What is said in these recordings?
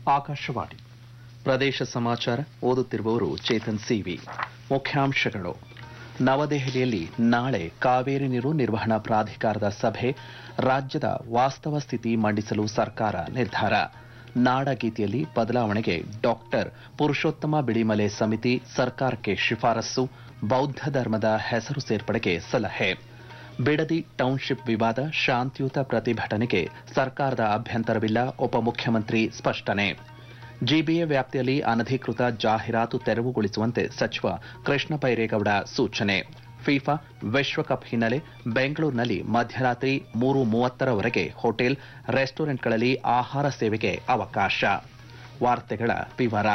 ಆಕಾಶವಾಣಿ ಪ್ರದೇಶ ಸಮಾಚಾರ ಓದುತ್ತಿರುವವರು ಚೇತನ್ ಸಿವಿ. ಮುಖ್ಯಾಂಶಗಳು. ನವದೆಹಲಿಯಲ್ಲಿ ನಾಳೆ ಕಾವೇರಿ ನೀರು ನಿರ್ವಹಣಾ ಪ್ರಾಧಿಕಾರದ ಸಭೆ. ರಾಜ್ಯದ ವಾಸ್ತವ ಸ್ಥಿತಿ ಮಂಡಿಸಲು ಸರ್ಕಾರ ನಿರ್ಧಾರ. ನಾಡಗೀತೆಯಲ್ಲಿ ಬದಲಾವಣೆಗೆ ಡಾಕ್ಟರ್ ಪುರುಷೋತ್ತಮ ಬಿಳಿಮಲೆ ಸಮಿತಿ ಸರ್ಕಾರಕ್ಕೆ ಶಿಫಾರಸು. ಬೌದ್ಧ ಧರ್ಮದ ಹೆಸರು ಸೇರ್ಪಡೆಗೆ ಸಲಹೆ. ಬಿಡದಿ ಟೌನ್ಶಿಪ್ ವಿವಾದ ಶಾಂತಿಯುತ ಪ್ರತಿಭಟನೆಗೆ ಸರ್ಕಾರದ ಅಭ್ಯಂತರವಿಲ್ಲ. ಉಪಮುಖ್ಯಮಂತ್ರಿ ಸ್ಪಷ್ಟನೆ. ಜಿಬಿಎ ವ್ಯಾಪ್ತಿಯಲ್ಲಿ ಅನಧಿಕೃತ ಜಾಹೀರಾತು ತೆರವುಗೊಳಿಸುವಂತೆ ಸಚಿವ ಕೃಷ್ಣ ಬೈರೇಗೌಡ ಸೂಚನೆ. ಫಿಫಾ ವಿಶ್ವಕಪ್ ಹಿನ್ನೆಲೆ ಬೆಂಗಳೂರಿನಲ್ಲಿ ಮಧ್ಯರಾತ್ರಿ 3:30 ಹೋಟೆಲ್, ರೆಸ್ಟೋರೆಂಟ್ಗಳಲ್ಲಿ ಆಹಾರ ಸೇವೆಗೆ ಅವಕಾಶ. ವಾರ್ತೆಗಳ ವಿವರ.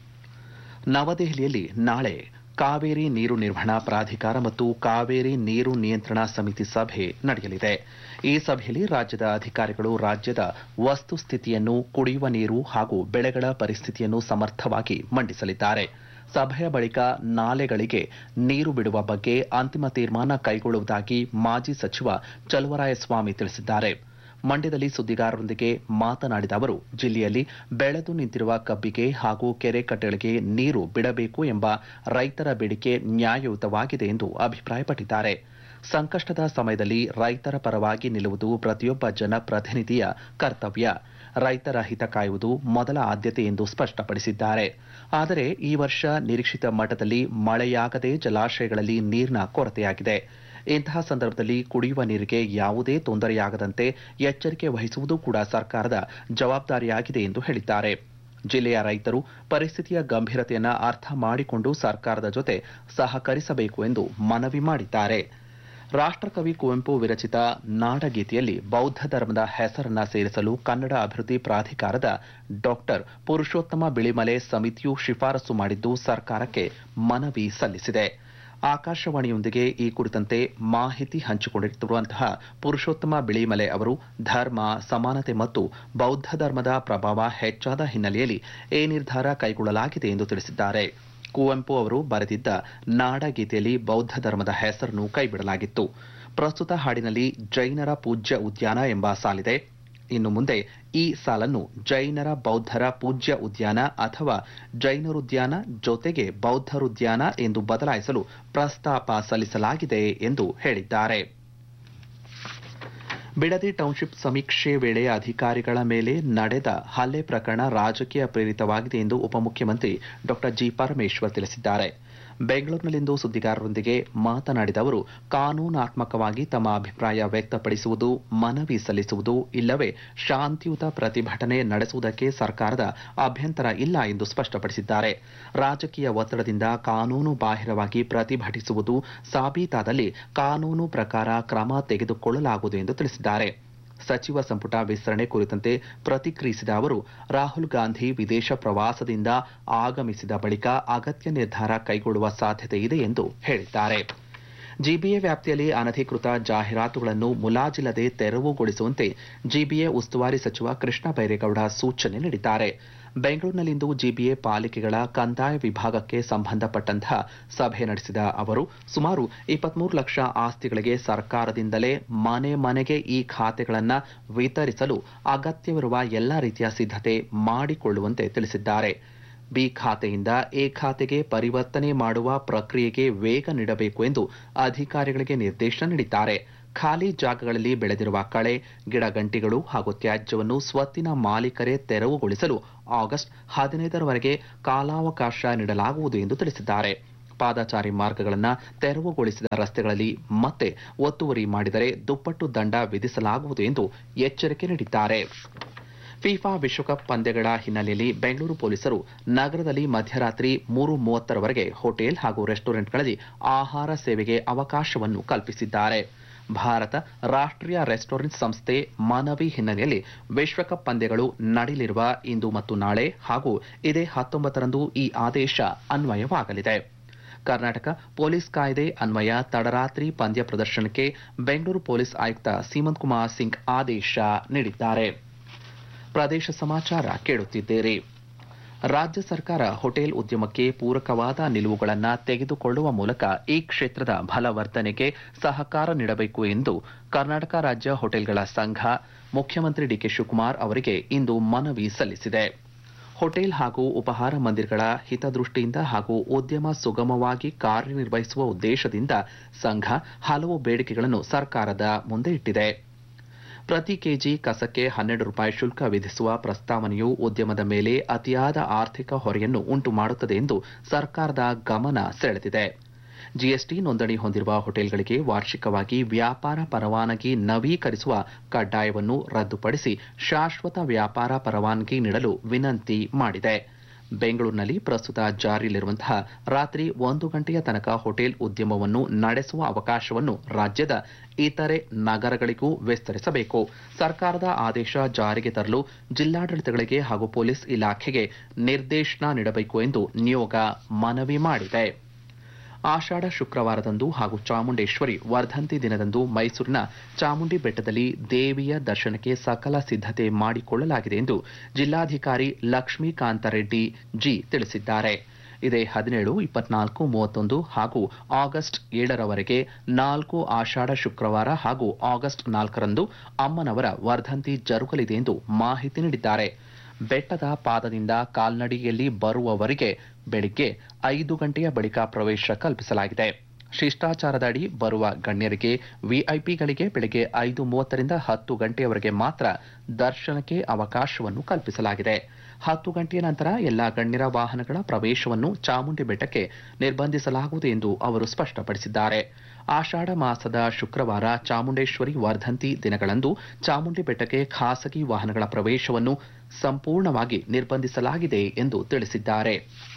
ನವದೆಹಲಿಯಲ್ಲಿ ನಾಳೆ ಕಾವೇರಿ ನೀರು ನಿರ್ವಹಣಾ ಪ್ರಾಧಿಕಾರ ಮತ್ತು ಕಾವೇರಿ ನೀರು ನಿಯಂತ್ರಣ ಸಮಿತಿ ಸಭೆ ನಡೆಯಲಿದೆ. ಈ ಸಭೆಯಲ್ಲಿ ರಾಜ್ಯದ ಅಧಿಕಾರಿಗಳು ರಾಜ್ಯದ ವಸ್ತುಸ್ಥಿತಿಯನ್ನು, ಕುಡಿಯುವ ನೀರು ಹಾಗೂ ಬೆಳೆಗಳ ಪರಿಸ್ಥಿತಿಯನ್ನು ಸಮರ್ಥವಾಗಿ ಮಂಡಿಸಲಿದ್ದಾರೆ. ಸಭೆಯ ಬಳಿಕ ನಾಲೆಗಳಿಗೆ ನೀರು ಬಿಡುವ ಬಗ್ಗೆ ಅಂತಿಮ ತೀರ್ಮಾನ ಕೈಗೊಳ್ಳುವುದಾಗಿ ಮಾಜಿ ಸಚಿವ ಚಲುವರಾಯಸ್ವಾಮಿ ತಿಳಿಸಿದ್ದಾರೆ. ಮಂಡ್ಯದಲ್ಲಿ ಸುದ್ದಿಗಾರರೊಂದಿಗೆ ಮಾತನಾಡಿದ ಅವರು, ಜಿಲ್ಲೆಯಲ್ಲಿ ಬೆಳೆದು ನಿಂತಿರುವ ಕಬ್ಬಿಗೆ ಹಾಗೂ ಕೆರೆ ಕಟ್ಟೆಗಳಿಗೆ ನೀರು ಬಿಡಬೇಕು ಎಂಬ ರೈತರ ಬೇಡಿಕೆ ನ್ಯಾಯಯುತವಾಗಿದೆ ಎಂದು ಅಭಿಪ್ರಾಯಪಟ್ಟಿದ್ದಾರೆ. ಸಂಕಷ್ಟದ ಸಮಯದಲ್ಲಿ ರೈತರ ಪರವಾಗಿ ನಿಲ್ಲುವುದು ಪ್ರತಿಯೊಬ್ಬ ಜನಪ್ರತಿನಿಧಿಯ ಕರ್ತವ್ಯ. ರೈತರ ಹಿತ ಕಾಯುವುದು ಮೊದಲ ಆದ್ಯತೆ ಎಂದು ಸ್ಪಷ್ಟಪಡಿಸಿದ್ದಾರೆ. ಆದರೆ ಈ ವರ್ಷ ನಿರೀಕ್ಷಿತ ಮಟ್ಟದಲ್ಲಿ ಮಳೆಯಾಗದೆ ಜಲಾಶಯಗಳಲ್ಲಿ ನೀರಿನ ಕೊರತೆಯಾಗಿದೆ. ಇಂತಹ ಸಂದರ್ಭದಲ್ಲಿ ಕುಡಿಯುವ ನೀರಿಗೆ ಯಾವುದೇ ತೊಂದರೆಯಾಗದಂತೆ ಎಚ್ಚರಿಕೆ ವಹಿಸುವುದು ಕೂಡ ಸರ್ಕಾರದ ಜವಾಬ್ದಾರಿಯಾಗಿದೆ ಎಂದು ಹೇಳಿದ್ದಾರೆ. ಜಿಲ್ಲೆಯ ರೈತರು ಪರಿಸ್ಥಿತಿಯ ಗಂಭೀರತೆಯನ್ನು ಅರ್ಥ ಮಾಡಿಕೊಂಡು ಸರ್ಕಾರದ ಜೊತೆ ಸಹಕರಿಸಬೇಕು ಎಂದು ಮನವಿ ಮಾಡಿದ್ದಾರೆ. ರಾಷ್ಟ್ರಕವಿ ಕುವೆಂಪು ವಿರಚಿತ ನಾಡಗೀತೆಯಲ್ಲಿ ಬೌದ್ಧ ಧರ್ಮದ ಹೆಸರನ್ನ ಸೇರಿಸಲು ಕನ್ನಡ ಅಭಿವೃದ್ಧಿ ಪ್ರಾಧಿಕಾರದ ಡಾಕ್ಟರ್ ಪುರುಷೋತ್ತಮ ಬಿಳಿಮಲೆ ಸಮಿತಿಯು ಶಿಫಾರಸು ಮಾಡಿದ್ದು ಸರ್ಕಾರಕ್ಕೆ ಮನವಿ ಸಲ್ಲಿಸಿದೆ. ಆಕಾಶವಾಣಿಯೊಂದಿಗೆ ಈ ಕುರಿತಂತೆ ಮಾಹಿತಿ ಹಂಚಿಕೊಂಡಿರುವಂತಹ ಪುರುಷೋತ್ತಮ ಬಿಳಿಮಲೆ ಅವರು, ಧರ್ಮ, ಸಮಾನತೆ ಮತ್ತು ಬೌದ್ಧ ಧರ್ಮದ ಪ್ರಭಾವ ಹೆಚ್ಚಾದ ಹಿನ್ನೆಲೆಯಲ್ಲಿ ಈ ನಿರ್ಧಾರ ಕೈಗೊಳ್ಳಲಾಗಿದೆ ಎಂದು ತಿಳಿಸಿದ್ದಾರೆ. ಕುವೆಂಪು ಅವರು ಬರೆದಿದ್ದ ನಾಡಗೀತೆಯಲ್ಲಿ ಬೌದ್ಧ ಧರ್ಮದ ಹೆಸರನ್ನು ಕೈಬಿಡಲಾಗಿತ್ತು. ಪ್ರಸ್ತುತ ಹಾಡಿನಲ್ಲಿ ಜೈನರ ಪೂಜ್ಯ ಉದ್ಯಾನ ಎಂಬ ಸಾಲಿದೆ. ಇನ್ನು ಮುಂದೆ ಈ ಸಾಲನ್ನು ಜೈನರ ಬೌದ್ಧರ ಪೂಜ್ಯ ಉದ್ಯಾನ ಅಥವಾ ಜೈನರುದ್ಯಾನ ಜೊತೆಗೆ ಬೌದ್ಧರುದ್ಯಾನ ಎಂದು ಬದಲಾಯಿಸಲು ಪ್ರಸ್ತಾಪ ಸಲ್ಲಿಸಲಾಗಿದೆ ಎಂದು ಹೇಳಿದ್ದಾರೆ. ಬಿಡದಿ ಟೌನ್ಶಿಪ್ ಸಮೀಕ್ಷೆ ವೇಳೆ ಅಧಿಕಾರಿಗಳ ಮೇಲೆ ನಡೆದ ಹಲ್ಲೆ ಪ್ರಕರಣ ರಾಜಕೀಯ ಪ್ರೇರಿತವಾಗಿದೆ ಎಂದು ಉಪಮುಖ್ಯಮಂತ್ರಿ ಡಾ ಜಿ. ಪರಮೇಶ್ವರ್ ತಿಳಿಸಿದ್ದಾರೆ. ಬೆಂಗಳೂರಿನಲ್ಲಿಂದು ಸುದ್ದಿಗಾರರೊಂದಿಗೆ ಮಾತನಾಡಿದ ಅವರು, ಕಾನೂನಾತ್ಮಕವಾಗಿ ತಮ್ಮ ಅಭಿಪ್ರಾಯ ವ್ಯಕ್ತಪಡಿಸುವುದು, ಮನವಿ ಸಲ್ಲಿಸುವುದು ಇಲ್ಲವೇ ಶಾಂತಿಯುತ ಪ್ರತಿಭಟನೆ ನಡೆಸುವುದಕ್ಕೆ ಸರ್ಕಾರದ ಅಭ್ಯಂತರ ಇಲ್ಲ ಎಂದು ಸ್ಪಷ್ಟಪಡಿಸಿದ್ದಾರೆ. ರಾಜಕೀಯ ಒತ್ತಡದಿಂದ ಕಾನೂನು ಬಾಹಿರವಾಗಿ ಪ್ರತಿಭಟಿಸುವುದು ಸಾಬೀತಾದಲ್ಲಿ ಕಾನೂನು ಪ್ರಕಾರ ಕ್ರಮ ತೆಗೆದುಕೊಳ್ಳಲಾಗುವುದು ಎಂದು ತಿಳಿಸಿದ್ದಾರೆ. ಸಚಿವ ಸಂಪುಟ ವಿಸ್ತರಣೆ ಕುರಿತಂತೆ ಪ್ರತಿಕ್ರಿಯಿಸಿದ ಅವರು, ರಾಹುಲ್ ಗಾಂಧಿ ವಿದೇಶ ಪ್ರವಾಸದಿಂದ ಆಗಮಿಸಿದ ಬಳಿಕ ಅಗತ್ಯ ನಿರ್ಧಾರ ಕೈಗೊಳ್ಳುವ ಸಾಧ್ಯತೆ ಇದೆ ಎಂದು ಹೇಳಿದ್ದಾರೆ. ಜಿಬಿಎ ವ್ಯಾಪ್ತಿಯಲ್ಲಿ ಅನಧಿಕೃತ ಜಾಹೀರಾತುಗಳನ್ನು ಮುಲಾಜಿಲ್ಲದೆ ತೆರವುಗೊಳಿಸುವಂತೆ ಜಿಬಿಎ ಉಸ್ತುವಾರಿ ಸಚಿವ ಕೃಷ್ಣ ಬೈರೇಗೌಡ ಸೂಚನೆ ನೀಡಿದ್ದಾರೆ. ಬೆಂಗಳೂರಿನಲ್ಲಿಂದು ಜಿಬಿಎ ಪಾಲಿಕೆಗಳ ಕಂದಾಯ ವಿಭಾಗಕ್ಕೆ ಸಂಬಂಧಪಟ್ಟಂತಹ ಸಭೆ ನಡೆಸಿದ ಅವರು, ಸುಮಾರು 23 ಲಕ್ಷ ಆಸ್ತಿಗಳಿಗೆ ಸರ್ಕಾರದಿಂದಲೇ ಮನೆ ಮನೆಗೆ ಈ ಖಾತೆಗಳನ್ನು ವಿತರಿಸಲು ಅಗತ್ಯವಿರುವ ಎಲ್ಲಾ ರೀತಿಯ ಸಿದ್ಧತೆ ಮಾಡಿಕೊಳ್ಳುವಂತೆ ತಿಳಿಸಿದ್ದಾರೆ. ಬಿ ಖಾತೆಯಿಂದ ಎ ಖಾತೆಗೆ ಪರಿವರ್ತನೆ ಮಾಡುವ ಪ್ರಕ್ರಿಯೆಗೆ ವೇಗ ನೀಡಬೇಕು ಎಂದು ಅಧಿಕಾರಿಗಳಿಗೆ ನಿರ್ದೇಶನ ನೀಡಿದ್ದಾರೆ. ಖಾಲಿ ಜಾಗಗಳಲ್ಲಿ ಬೆಳೆದಿರುವ ಕಳೆ, ಗಿಡಗಂಟಿಗಳು ಹಾಗೂ ತ್ಯಾಜ್ಯವನ್ನು ಸ್ವತ್ತಿನ ಮಾಲೀಕರೇ ತೆರವುಗೊಳಿಸಲು ಆಗಸ್ಟ್ 15ರವರೆಗೆ ಕಾಲಾವಕಾಶ ನೀಡಲಾಗುವುದು ಎಂದು ತಿಳಿಸಿದ್ದಾರೆ. ಪಾದಚಾರಿ ಮಾರ್ಗಗಳನ್ನು ತೆರವುಗೊಳಿಸಿದ ರಸ್ತೆಗಳಲ್ಲಿ ಮತ್ತೆ ಒತ್ತುವರಿ ಮಾಡಿದರೆ ದುಪ್ಪಟ್ಟು ದಂಡ ವಿಧಿಸಲಾಗುವುದು ಎಂದು ಎಚ್ಚರಿಕೆ ನೀಡಿದ್ದಾರೆ. ಫಿಫಾ ವಿಶ್ವಕಪ್ ಪಂದ್ಯಗಳ ಹಿನ್ನೆಲೆಯಲ್ಲಿ ಬೆಂಗಳೂರು ಪೊಲೀಸರು ನಗರದಲ್ಲಿ ಮಧ್ಯರಾತ್ರಿ 3:30 ಹೋಟೆಲ್ ಹಾಗೂ ರೆಸ್ಟೋರೆಂಟ್ಗಳಲ್ಲಿ ಆಹಾರ ಸೇವೆಗೆ ಅವಕಾಶವನ್ನು ಕಲ್ಪಿಸಿದ್ದಾರೆ. ಭಾರತ ರಾಷ್ಟ್ರೀಯ ರೆಸ್ಟೋರೆಂಟ್ ಸಂಸ್ಥೆ ಮನವಿ ಹಿನ್ನೆಲೆಯಲ್ಲಿ ವಿಶ್ವಕಪ್ ಪಂದ್ಯಗಳು ನಡೆಯಲಿರುವ ಇಂದು ಮತ್ತು ನಾಳೆ ಹಾಗೂ ಇದೇ 19ರಂದು ಈ ಆದೇಶ ಅನ್ವಯವಾಗಲಿದೆ. ಕರ್ನಾಟಕ ಪೊಲೀಸ್ ಕಾಯ್ದೆ ಅನ್ವಯ ತಡರಾತ್ರಿ ಪಂದ್ಯ ಪ್ರದರ್ಶನಕ್ಕೆ ಬೆಂಗಳೂರು ಪೊಲೀಸ್ ಆಯುಕ್ತ ಸೀಮಂತ್ ಕುಮಾರ್ ಸಿಂಗ್ ಆದೇಶ ನೀಡಿದ್ದಾರೆ. ಪ್ರದೇಶ ಸಮಾಚಾರ ಕೇಳುತ್ತಿದ್ದೀರಿ. ರಾಜ್ಯ ಸರ್ಕಾರ ಹೋಟೆಲ್ ಉದ್ಯಮಕ್ಕೆ ಪೂರಕವಾದ ನಿಲುವುಗಳನ್ನು ತೆಗೆದುಕೊಳ್ಳುವ ಮೂಲಕ ಈ ಕ್ಷೇತ್ರದ ಬಲವರ್ಧನೆಗೆ ಸಹಕಾರ ನೀಡಬೇಕು ಎಂದು ಕರ್ನಾಟಕ ರಾಜ್ಯ ಹೋಟೆಲ್ಗಳ ಸಂಘ ಮುಖ್ಯಮಂತ್ರಿ ಡಿಕೆ ಶಿವಕುಮಾರ್ ಅವರಿಗೆ ಇಂದು ಮನವಿ ಸಲ್ಲಿಸಿದೆ. ಹೋಟೆಲ್ ಹಾಗೂ ಉಪಹಾರ ಮಂದಿರಗಳ ಹಿತದೃಷ್ಟಿಯಿಂದ ಹಾಗೂ ಉದ್ಯಮ ಸುಗಮವಾಗಿ ಕಾರ್ಯನಿರ್ವಹಿಸುವ ಉದ್ದೇಶದಿಂದ ಸಂಘ ಹಲವು ಬೇಡಿಕೆಗಳನ್ನು ಸರ್ಕಾರದ ಮುಂದೆ ಇಟ್ಟಿದೆ. ಪ್ರತಿ ಕೆಜಿ ಕಸಕ್ಕೆ 12 ರೂಪಾಯಿ ಶುಲ್ಕ ವಿಧಿಸುವ ಪ್ರಸ್ತಾವನೆಯು ಉದ್ಯಮದ ಮೇಲೆ ಅತಿಯಾದ ಆರ್ಥಿಕ ಹೊರೆಯನ್ನು ಉಂಟು ಮಾಡುತ್ತದೆ ಎಂದು ಸರ್ಕಾರದ ಗಮನ ಸೆಳೆದಿದೆ. ಜಿಎಸ್ಟಿ ನೋಂದಣಿ ಹೊಂದಿರುವ ಹೋಟೆಲ್ಗಳಿಗೆ ವಾರ್ಷಿಕವಾಗಿ ವ್ಯಾಪಾರ ಪರವಾನಗಿ ನವೀಕರಿಸುವ ಕಡ್ಡಾಯವನ್ನು ರದ್ದುಪಡಿಸಿ ಶಾಶ್ವತ ವ್ಯಾಪಾರ ಪರವಾನಗಿ ನೀಡಲು ವಿನಂತಿ ಮಾಡಿದೆ. ಬೆಂಗಳೂರಿನಲ್ಲಿ ಪ್ರಸ್ತುತ ಜಾರಿಯಲ್ಲಿರುವಂತಹ ರಾತ್ರಿ 1 ಗಂಟೆಯ ತನಕ ಹೋಟೆಲ್ ಉದ್ಯಮವನ್ನು ನಡೆಸುವ ಅವಕಾಶವನ್ನು ರಾಜ್ಯದ ಇತರೆ ನಗರಗಳಿಗೂ ವಿಸ್ತರಿಸಬೇಕು. ಸರ್ಕಾರದ ಆದೇಶ ಜಾರಿಗೆ ತರಲು ಜಿಲ್ಲಾಡಳಿತಗಳಿಗೆ ಹಾಗೂ ಪೊಲೀಸ್ ಇಲಾಖೆಗೆ ನಿರ್ದೇಶನ ನೀಡಬೇಕು ಎಂದು ನಿಯೋಗ ಮನವಿ ಮಾಡಿದೆ. ಆಷಾಢ ಶುಕ್ರವಾರದಂದು ಹಾಗೂ ಚಾಮುಂಡೇಶ್ವರಿ ವರ್ಧಂತಿ ದಿನದಂದು ಮೈಸೂರಿನ ಚಾಮುಂಡಿ ಬೆಟ್ಟದಲ್ಲಿ ದೇವಿಯ ದರ್ಶನಕ್ಕೆ ಸಕಲ ಸಿದ್ಧತೆ ಮಾಡಿಕೊಳ್ಳಲಾಗಿದೆ ಎಂದು ಜಿಲ್ಲಾಧಿಕಾರಿ ಲಕ್ಷ್ಮೀಕಾಂತ ರೆಡ್ಡಿ ಜಿ ತಿಳಿಸಿದ್ದಾರೆ. ಇದೇ 17, 24, 31 ಹಾಗೂ ಆಗಸ್ಟ್ 7ರವರೆಗೆ 4 ಆಷಾಢ ಶುಕ್ರವಾರ ಹಾಗೂ ಆಗಸ್ಟ್ 4ರಂದು ಅಮ್ಮನವರ ವರ್ಧಂತಿ ಜರುಗಲಿದೆ ಎಂದು ಮಾಹಿತಿ ನೀಡಿದ್ದಾರೆ. ಬೆಟ್ಟದ ಪಾದದಿಂದ ಕಾಲ್ನಡಿಗೆಯಲ್ಲಿ ಬರುವವರಿಗೆ ಬೆಳಿಗ್ಗೆ 5 ಗಂಟೆಯ ಬಳಿಕ ಪ್ರವೇಶ ಕಲ್ಪಿಸಲಾಗಿದೆ. ಶಿಷ್ಟಾಚಾರದ ಅಡಿ ಬರುವ ಗಣ್ಯರಿಗೆ ವಿಐಪಿಗಳಿಗೆ ಬೆಳಿಗ್ಗೆ 5:30ರಿಂದ 10 ಗಂಟೆಯವರೆಗೆ ಮಾತ್ರ ದರ್ಶನಕ್ಕೆ ಅವಕಾಶವನ್ನು ಕಲ್ಪಿಸಲಾಗಿದೆ. 10 ಗಂಟೆಯ ನಂತರ ಎಲ್ಲಾ ಗಣ್ಯರ ವಾಹನಗಳ ಪ್ರವೇಶವನ್ನು ಚಾಮುಂಡಿ ಬೆಟ್ಟಕ್ಕೆ ನಿರ್ಬಂಧಿಸಲಾಗುವುದು ಎಂದು ಅವರು ಸ್ಪಷ್ಟಪಡಿಸಿದ್ದಾರೆ. ಆಷಾಢ ಮಾಸದ ಶುಕ್ರವಾರ ಚಾಮುಂಡೇಶ್ವರಿ ವರ್ಧಂತಿ ದಿನಗಳಂದು ಚಾಮುಂಡಿ ಬೆಟ್ಟಕ್ಕೆ ಖಾಸಗಿ ವಾಹನಗಳ ಪ್ರವೇಶವನ್ನು ಸಂಪೂರ್ಣವಾಗಿ ನಿರ್ಬಂಧಿಸಲಾಗಿದೆ ಎಂದು ತಿಳಿಸಿದ್ದಾರೆ.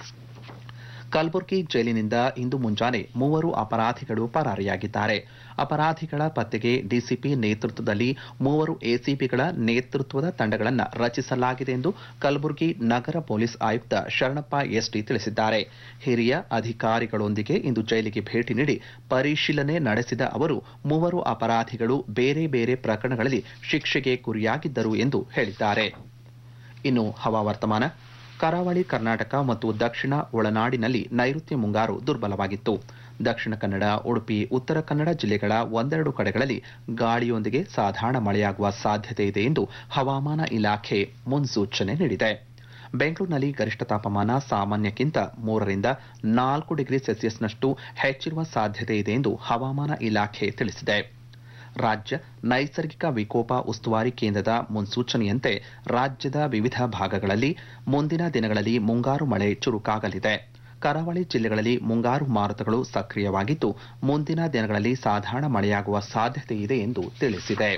ಕಲಬುರಗಿ ಜೈಲಿನಿಂದ ಇಂದು ಮುಂಜಾನೆ 3 ಅಪರಾಧಿಗಳು ಪರಾರಿಯಾಗಿದ್ದಾರೆ. ಅಪರಾಧಿಗಳ ಪತ್ತೆಗೆ ಡಿಸಿಪಿ ನೇತೃತ್ವದಲ್ಲಿ 3 ಎಸಿಪಿಗಳ ನೇತೃತ್ವದ ತಂಡಗಳನ್ನು ರಚಿಸಲಾಗಿದೆ ಎಂದು ಕಲಬುರಗಿ ನಗರ ಪೊಲೀಸ್ ಆಯುಕ್ತ ಶರಣಪ್ಪ ಎಸ್ಟಿ ತಿಳಿಸಿದ್ದಾರೆ. ಹಿರಿಯ ಅಧಿಕಾರಿಗಳೊಂದಿಗೆ ಇಂದು ಜೈಲಿಗೆ ಭೇಟಿ ನೀಡಿ ಪರಿಶೀಲನೆ ನಡೆಸಿದ ಅವರು 3 ಅಪರಾಧಿಗಳು ಬೇರೆ ಬೇರೆ ಪ್ರಕರಣಗಳಲ್ಲಿ ಶಿಕ್ಷೆಗೆ ಗುರಿಯಾಗಿದ್ದರು ಎಂದು ಹೇಳಿದ್ದಾರೆ. ಇನ್ನು ಹವಾವರ್ತಮಾನ. ಕರಾವಳಿ ಕರ್ನಾಟಕ ಮತ್ತು ದಕ್ಷಿಣ ಒಳನಾಡಿನಲ್ಲಿ ನೈಋತ್ಯ ಮುಂಗಾರು ದುರ್ಬಲವಾಗಿತ್ತು. ದಕ್ಷಿಣ ಕನ್ನಡ, ಉಡುಪಿ, ಉತ್ತರ ಕನ್ನಡ ಜಿಲ್ಲೆಗಳ ಒಂದೆರಡು ಕಡೆಗಳಲ್ಲಿ ಗಾಳಿಯೊಂದಿಗೆ ಸಾಧಾರಣ ಮಳೆಯಾಗುವ ಸಾಧ್ಯತೆ ಇದೆ ಎಂದು ಹವಾಮಾನ ಇಲಾಖೆ ಮುನ್ಸೂಚನೆ ನೀಡಿದೆ. ಬೆಂಗಳೂರಿನಲ್ಲಿ ಗರಿಷ್ಠ ತಾಪಮಾನ ಸಾಮಾನ್ಯಕ್ಕಿಂತ 3ರಿಂದ 4 ಡಿಗ್ರಿ ಸೆಲ್ಸಿಯಸ್ನಷ್ಟು ಹೆಚ್ಚಿರುವ ಸಾಧ್ಯತೆ ಇದೆ ಎಂದು ಹವಾಮಾನ ಇಲಾಖೆ ತಿಳಿಸಿದೆ. ರಾಜ್ಯ ನೈಸರ್ಗಿಕ ವಿಕೋಪ ಉಸ್ತುವಾರಿ ಕೇಂದ್ರದ ಮುನ್ಸೂಚನೆಯಂತೆ ರಾಜ್ಯದ ವಿವಿಧ ಭಾಗಗಳಲ್ಲಿ ಮುಂದಿನ ದಿನಗಳಲ್ಲಿ ಮುಂಗಾರು ಮಳೆ ಚುರುಕಾಗಲಿದೆ. ಕರಾವಳಿ ಜಿಲ್ಲೆಗಳಲ್ಲಿ ಮುಂಗಾರು ಮಾರುತಗಳು ಸಕ್ರಿಯವಾಗಿದ್ದು ಮುಂದಿನ ದಿನಗಳಲ್ಲಿ ಸಾಧಾರಣ ಮಳೆಯಾಗುವ ಸಾಧ್ಯತೆ ಇದೆ ಎಂದು ತಿಳಿಸಿದೆ.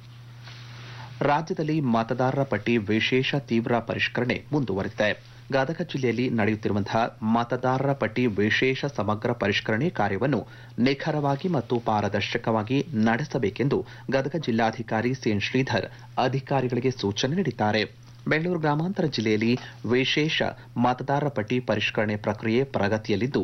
ರಾಜ್ಯದಲ್ಲಿ ಮತದಾರರ ಪಟ್ಟಿ ವಿಶೇಷ ತೀವ್ರ ಪರಿಷ್ಕರಣೆ ಮುಂದುವರೆದಿದೆ. ಗದಗ ಜಿಲ್ಲೆಯಲ್ಲಿ ನಡೆಯುತ್ತಿರುವಂತಹ ಮತದಾರರ ಪಟ್ಟಿ ವಿಶೇಷ ಸಮಗ್ರ ಪರಿಷ್ಕರಣೆ ಕಾರ್ಯವನ್ನು ನಿಖರವಾಗಿ ಮತ್ತು ಪಾರದರ್ಶಕವಾಗಿ ನಡೆಸಬೇಕೆಂದು ಗದಗ ಜಿಲ್ಲಾಧಿಕಾರಿ ಸಿಎನ್ ಶ್ರೀಧರ್ ಅಧಿಕಾರಿಗಳಿಗೆ ಸೂಚನೆ ನೀಡಿದ್ದಾರೆ. ಬೆಂಗಳೂರು ಗ್ರಾಮಾಂತರ ಜಿಲ್ಲೆಯಲ್ಲಿ ವಿಶೇಷ ಮತದಾರರ ಪಟ್ಟಿ ಪರಿಷ್ಕರಣೆ ಪ್ರಕ್ರಿಯೆ ಪ್ರಗತಿಯಲ್ಲಿದ್ದು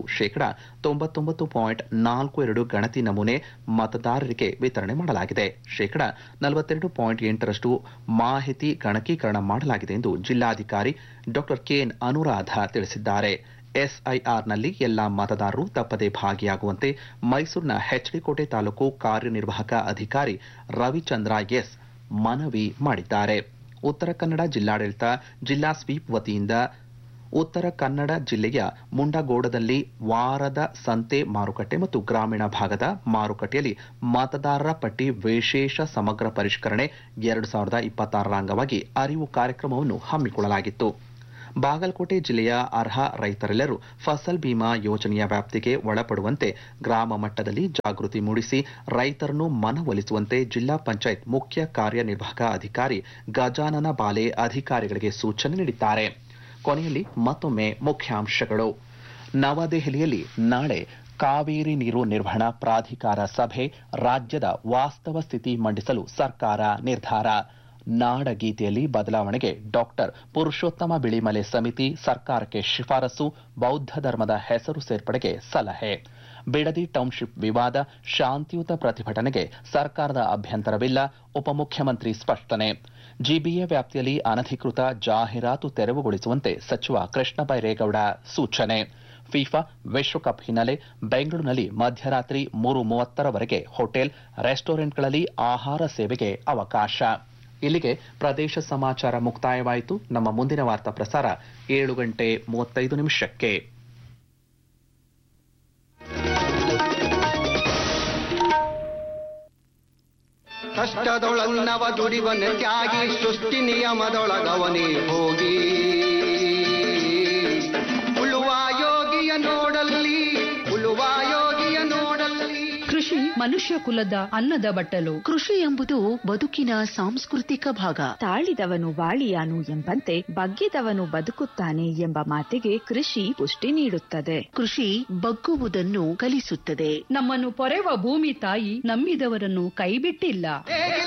99.42% ಗಣತಿ ನಮೂನೆ ಮತದಾರರಿಗೆ ವಿತರಣೆ ಮಾಡಲಾಗಿದೆ. 42.8% ಮಾಹಿತಿ ಗಣಕೀಕರಣ ಮಾಡಲಾಗಿದೆ ಎಂದು ಜಿಲ್ಲಾಧಿಕಾರಿ ಡಾ ಕೆಎನ್ ಅನುರಾಧ ತಿಳಿಸಿದ್ದಾರೆ. ಎಸ್ಐಆರ್ನಲ್ಲಿ ಎಲ್ಲಾ ಮತದಾರರು ತಪ್ಪದೇ ಭಾಗಿಯಾಗುವಂತೆ ಮೈಸೂರಿನ ಎಚ್ಡಿಕೋಟೆ ತಾಲೂಕು ಕಾರ್ಯನಿರ್ವಾಹಕ ಅಧಿಕಾರಿ ರವಿಚಂದ್ರ ಎಸ್ ಮನವಿ ಮಾಡಿದ್ದಾರೆ. ಉತ್ತರ ಕನ್ನಡ ಜಿಲ್ಲಾಡಳಿತ ಜಿಲ್ಲಾ ಸ್ವೀಪ್ ವತಿಯಿಂದ ಉತ್ತರ ಕನ್ನಡ ಜಿಲ್ಲೆಯ ಮುಂಡಗೋಡದಲ್ಲಿ ವಾರದ ಸಂತೆ ಮಾರುಕಟ್ಟೆ ಮತ್ತು ಗ್ರಾಮೀಣ ಭಾಗದ ಮಾರುಕಟ್ಟೆಯಲ್ಲಿ ಮತದಾರರ ಪಟ್ಟಿ ವಿಶೇಷ ಸಮಗ್ರ ಪರಿಷ್ಕರಣೆ 2026ರ ಅಂಗವಾಗಿ ಅರಿವು ಕಾರ್ಯಕ್ರಮವನ್ನು ಹಮ್ಮಿಕೊಳ್ಳಲಾಗಿತ್ತು. ಬಾಗಲಕೋಟೆ ಜಿಲ್ಲೆಯ ಅರ್ಹ ರೈತರೆಲ್ಲರೂ ಫಸಲ್ ಬಿಮಾ ಯೋಜನೆಯ ವ್ಯಾಪ್ತಿಗೆ ಒಳಪಡುವಂತೆ ಗ್ರಾಮ ಮಟ್ಟದಲ್ಲಿ ಜಾಗೃತಿ ಮೂಡಿಸಿ ರೈತರನ್ನು ಮನವೊಲಿಸುವಂತೆ ಜಿಲ್ಲಾ ಪಂಚಾಯತ್ ಮುಖ್ಯ ಕಾರ್ಯನಿರ್ವಾಹಕ ಅಧಿಕಾರಿ ಗಜಾನನ ಬಾಲೆ ಅಧಿಕಾರಿಗಳಿಗೆ ಸೂಚನೆ ನೀಡಿದ್ದಾರೆ. ಕೊನೆಯಲ್ಲಿ ಮತ್ತೊಮ್ಮೆ ಮುಖ್ಯಾಂಶಗಳು. ನವದೆಹಲಿಯಲ್ಲಿ ನಾಳೆ ಕಾವೇರಿ ನೀರು ನಿರ್ವಹಣಾ ಪ್ರಾಧಿಕಾರ ಸಭೆ, ರಾಜ್ಯದ ವಾಸ್ತವ ಸ್ಥಿತಿ ಮಂಡಿಸಲು ಸರ್ಕಾರ ನಿರ್ಧಾರ. ನಾಡಗೀತೆಯಲ್ಲಿ ಬದಲಾವಣೆಗೆ ಡಾಕ್ಟರ್ ಪುರುಷೋತ್ತಮ ಬಿಳಿಮಲೆ ಸಮಿತಿ ಸರ್ಕಾರಕ್ಕೆ ಶಿಫಾರಸು, ಬೌದ್ಧ ಧರ್ಮದ ಹೆಸರು ಸೇರ್ಪಡೆಗೆ ಸಲಹೆ. ಬಿಡದಿ ಟೌನ್ಶಿಪ್ ವಿವಾದ, ಶಾಂತಿಯುತ ಪ್ರತಿಭಟನೆಗೆ ಸರ್ಕಾರದ ಅಭ್ಯಂತರವಿಲ್ಲ, ಉಪಮುಖ್ಯಮಂತ್ರಿ ಸ್ಪಷ್ಟನೆ. ಜಿಬಿಎ ವ್ಯಾಪ್ತಿಯಲ್ಲಿ ಅನಧಿಕೃತ ಜಾಹೀರಾತು ತೆರವುಗೊಳಿಸುವಂತೆ ಸಚಿವ ಕೃಷ್ಣ ಬೈರೇಗೌಡ ಸೂಚನೆ. ಫಿಫಾ ವಿಶ್ವಕಪ್ ಹಿನ್ನೆಲೆ ಬೆಂಗಳೂರಿನಲ್ಲಿ ಮಧ್ಯರಾತ್ರಿ 3:30ರವರೆಗೆ ಹೋಟೆಲ್, ರೆಸ್ಟೋರೆಂಟ್ಗಳಲ್ಲಿ ಆಹಾರ ಸೇವೆಗೆ ಅವಕಾಶ. ಇಲ್ಲಿಗೆ ಪ್ರದೇಶ ಸಮಾಚಾರ ಮುಕ್ತಾಯವಾಯಿತು. ನಮ್ಮ ಮುಂದಿನ ವಾರ್ತಾ ಪ್ರಸಾರ 7:35. ಕಷ್ಟದೊಳನ್ನವ ದುಡಿವನ ತ್ಯಾಗಿ ಸೃಷ್ಟಿ ನಿಯಮದೊಳಗವನೇ ಹೋಗಿ ಉಳುವ ಯೋಗಿಯ ನೋಡಲ್ಲಿ ಕೃಷಿ ಮನುಷ್ಯ ಕುಲದ ಅನ್ನದ ಬಟ್ಟಲು. ಕೃಷಿ ಎಂಬುದು ಬದುಕಿನ ಸಾಂಸ್ಕೃತಿಕ ಭಾಗ. ತಾಳಿದವನು ಬಾಳಿಯಾನು ಎಂಬಂತೆ ಬಗ್ಗಿದವನು ಬದುಕುತ್ತಾನೆ ಎಂಬ ಮಾತಿಗೆ ಕೃಷಿ ಪುಷ್ಟಿ ನೀಡುತ್ತದೆ. ಕೃಷಿ ಬಗ್ಗುವುದನ್ನು ಕಲಿಸುತ್ತದೆ. ನಮ್ಮನ್ನು ಪೊರೆವ ಭೂಮಿ ತಾಯಿ ನಂಬಿದವರನ್ನು ಕೈಬಿಟ್ಟಿಲ್ಲ.